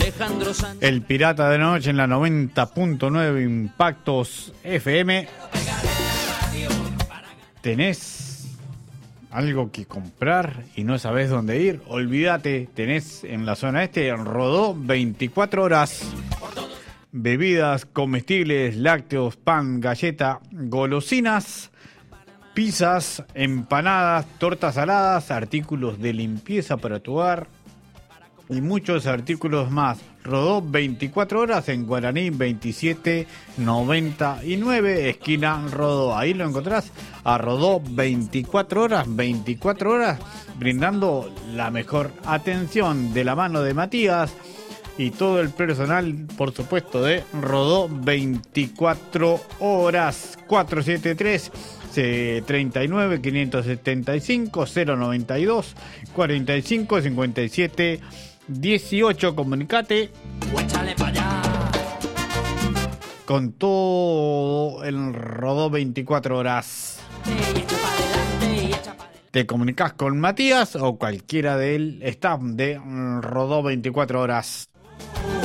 El Pirata de Noche en la 90.9 Impactos FM. ¿Tenés algo que comprar y no sabés dónde ir? Olvídate, tenés en la zona este Rodó 24 horas. Bebidas, comestibles, lácteos, pan, galleta, golosinas, pizzas, empanadas, tortas saladas, artículos de limpieza para tu hogar y muchos artículos más. Rodó 24 horas en Guaraní 2799, esquina Rodó. Ahí lo encontrás a Rodó 24 horas, brindando la mejor atención de la mano de Matías y todo el personal, por supuesto, de Rodó 24 horas. 473 39 575 092 45 57 18. Comunicate con todo el Rodó 24 horas. Te comunicas con Matías o cualquiera del staff de Rodó 24 horas.